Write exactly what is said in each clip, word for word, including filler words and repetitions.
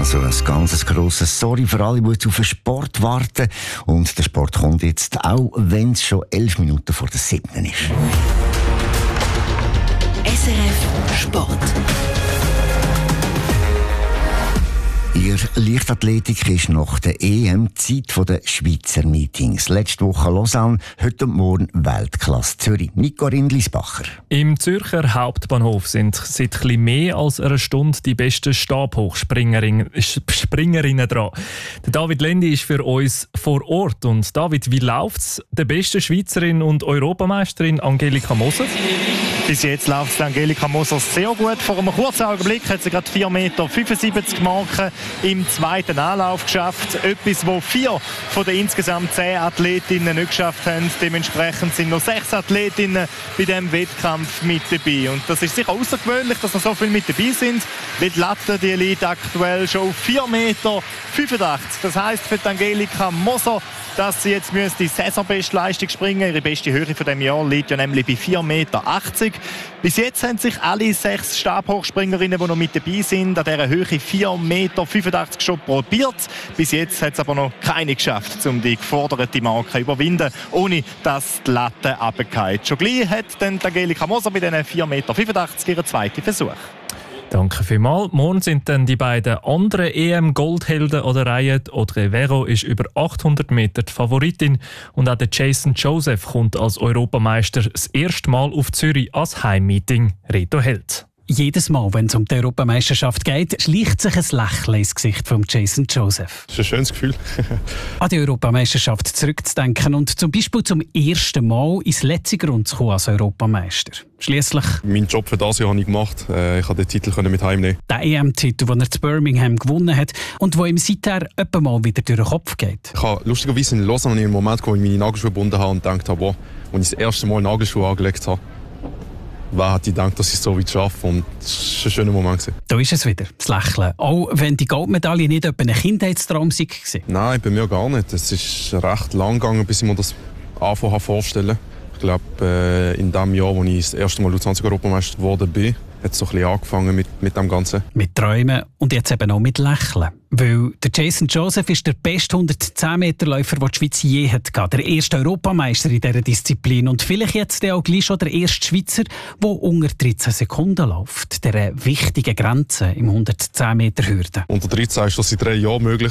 Also ein ganz grosses Sorry für alle, die jetzt auf den Sport warten. Und der Sport kommt jetzt, auch wenn es schon elf Minuten vor der siebten ist. S R F Sport. Ihr Leichtathletik ist nach der E M Zeit der Schweizer Meetings. Letzte Woche Lausanne, heute und morgen Weltklasse Zürich. Nico Rindlisbacher. Im Zürcher Hauptbahnhof sind seit etwas mehr als einer Stunde die besten Stabhochspringerinnen Springerinnen dran. Der David Lendi ist für uns vor Ort. Und David, wie läuft's der besten Schweizerin und Europameisterin Angelika Moser? Bis jetzt läuft es Angelika Moser sehr gut. Vor einem kurzen Augenblick hat sie gerade vier Meter fünfundsiebzig Marken im zweiten Anlauf geschafft. Etwas, wo vier von den insgesamt zehn Athletinnen nicht geschafft haben. Dementsprechend sind noch sechs Athletinnen bei diesem Wettkampf mit dabei. Und das ist sicher außergewöhnlich, dass noch so viele mit dabei sind, weil die Latte die liegt aktuell schon auf vier Meter fünfundachtzig. Das heisst für die Angelika Moser, dass sie jetzt die Saisonbestleistung springen. Ihre beste Höhe von diesem Jahr liegt ja nämlich bei vier Meter achtzig. Bis jetzt haben sich alle sechs Stabhochspringerinnen, die noch mit dabei sind, an dieser Höhe vier Meter fünfundachtzig schon probiert. Bis jetzt hat es aber noch keine geschafft, um die geforderte Marke zu überwinden, ohne dass die Latte runterfällt. Schon gleich hat dann Angelika Moser bei diesen vier Meter fünfundachtzig ihren zweiten Versuch. Danke vielmals. Morgen sind dann die beiden anderen E M-Goldhelden an der Reihe. Audrey Vero ist über achthundert Meter die Favoritin. Und auch der Jason Joseph kommt als Europameister das erste Mal auf Zürich als Heimmeeting. Reto Held. Jedes Mal, wenn es um die Europameisterschaft geht, schleicht sich ein Lächeln ins Gesicht von Jason Joseph. Das ist ein schönes Gefühl. An die Europameisterschaft zurückzudenken und zum Beispiel zum ersten Mal ins letzte Grund zu kommen als Europameister. Schliesslich. Meinen Job für das Jahr habe ich gemacht. Ich konnte den Titel mit heimnehmen. Der E M-Titel, den er zu Birmingham gewonnen hat und der ihm seither etwa mal wieder durch den Kopf geht. Ich habe lustigerweise in Lausanne einen Moment, wo ich meine Nagelschuhe gebunden habe und gedacht habe, wow, als ich das erste Mal Nagelschuhe angelegt habe, wer hat gedacht, dass ich es so weit schaffe? Und das war ein schöner Moment. Da ist es wieder, das Lächeln. Auch wenn die Goldmedaille nicht etwa ein Kindheitstraum war. Nein, bei mir gar nicht. Es ist recht lang gegangen, bis ich mir das anfangen vorstellen. Ich glaube, äh, in dem Jahr, als ich das erste Mal U zwanzig Europameister geworden bin, hat es so ein bisschen angefangen mit, mit dem Ganzen. Mit Träumen und jetzt eben auch mit Lächeln. Weil der Jason Joseph ist der beste hundertzehn Meter Läufer, den die Schweiz je hatte. Der erste Europameister in dieser Disziplin. Und vielleicht jetzt auch gleich schon der erste Schweizer, der unter dreizehn Sekunden läuft. Dieser wichtigen Grenze im hundertzehn Meter Hürde. Unter dreizehn ist das seit drei Jahren möglich.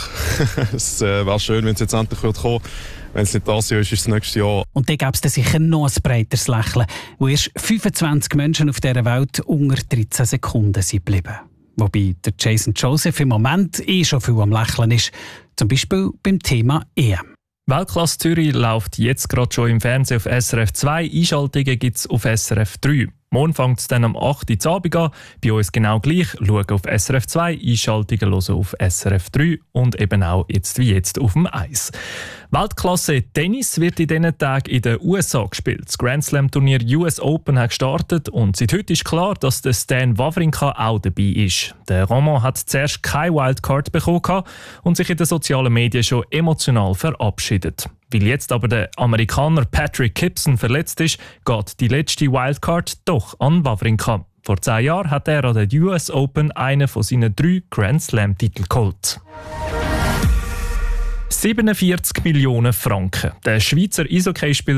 Es äh, wäre schön, wenn es jetzt endlich kommen würde. Wenn es nicht das Jahr ist, ist es das nächste Jahr. Und dann gäbe es dann sicher noch ein breiteres Lächeln, wo erst fünfundzwanzig Menschen auf dieser Welt unter dreizehn Sekunden sind geblieben. Wobei der Jason Joseph im Moment eh schon viel am Lächeln ist. Zum Beispiel beim Thema E M. Weltklasse Zürich läuft jetzt gerade schon im Fernsehen auf S R F zwei. Einschaltungen gibt es auf S R F drei. Morgen fängt es dann am acht Uhr Abend an. Bei uns genau gleich. Schauen auf S R F zwei, Einschaltungen hören auf S R F drei und eben auch jetzt wie jetzt auf dem Eis. Weltklasse Tennis wird in diesen Tagen in den U S A gespielt. Das Grand Slam Turnier U S Open hat gestartet und seit heute ist klar, dass der Stan Wawrinka auch dabei ist. Der Roman hat zuerst keine Wildcard bekommen und sich in den sozialen Medien schon emotional verabschiedet. Weil jetzt aber der Amerikaner Patrick Gibson verletzt ist, geht die letzte Wildcard doch an Wawrinka. Vor zehn Jahren hat er an der U S Open einen von seinen drei Grand Slam-Titeln geholt. siebenundvierzig Millionen Franken. Der Schweizer Eishockeyspieler